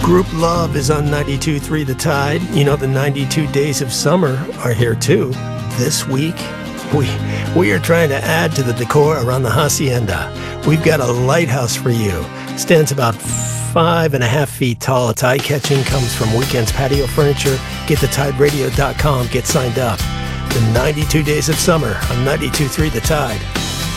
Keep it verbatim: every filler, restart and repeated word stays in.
Group Love is on ninety-two point three The Tide. You know, the ninety-two days of summer are here too. This week, we we are trying to add to the decor around the hacienda. We've got a lighthouse for you. Stands about five and a half feet tall. It's eye-catching, comes from Weekends Patio Furniture. Get the tide radio dot com. Get signed up. The ninety-two days of summer on ninety-two point three The Tide.